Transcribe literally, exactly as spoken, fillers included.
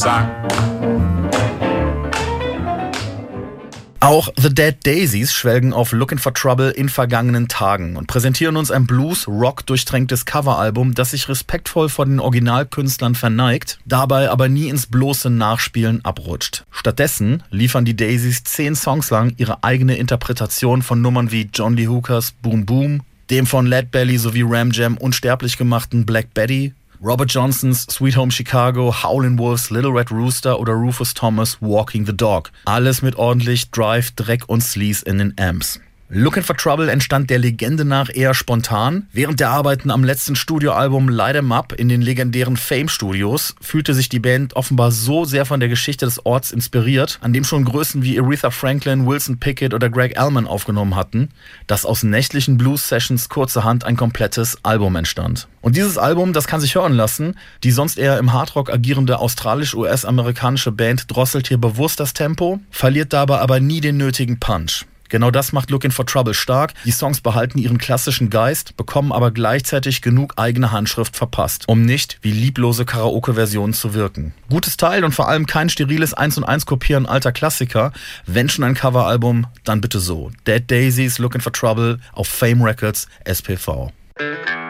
sang. Auch The Dead Daisies schwelgen auf Looking for Trouble in vergangenen Tagen und präsentieren uns ein Blues-Rock-durchtränktes Coveralbum, das sich respektvoll vor den Originalkünstlern verneigt, dabei aber nie ins bloße Nachspielen abrutscht. Stattdessen liefern die Daisies zehn Songs lang ihre eigene Interpretation von Nummern wie John Lee Hookers Boom Boom, dem von Lead Belly sowie Ram Jam unsterblich gemachten Black Betty, Robert Johnsons Sweet Home Chicago, Howlin' Wolves, Little Red Rooster oder Rufus Thomas Walking the Dog. Alles mit ordentlich Drive, Dreck und Sleaze in den Amps. Looking for Trouble entstand der Legende nach eher spontan. Während der Arbeiten am letzten Studioalbum Light 'em Up in den legendären Fame Studios fühlte sich die Band offenbar so sehr von der Geschichte des Orts inspiriert, an dem schon Größen wie Aretha Franklin, Wilson Pickett oder Greg Allman aufgenommen hatten, dass aus nächtlichen Blues-Sessions kurzerhand ein komplettes Album entstand. Und dieses Album, das kann sich hören lassen. Die sonst eher im Hardrock agierende australisch-U S-amerikanische Band drosselt hier bewusst das Tempo, verliert dabei aber nie den nötigen Punch. Genau das macht Looking for Trouble stark. Die Songs behalten ihren klassischen Geist, bekommen aber gleichzeitig genug eigene Handschrift verpasst, um nicht wie lieblose Karaoke-Versionen zu wirken. Gutes Teil und vor allem kein steriles eins und eins Kopieren alter Klassiker. Wenn schon ein Coveralbum, dann bitte so. Dead Daisies, Looking for Trouble auf Fame Records, S P V.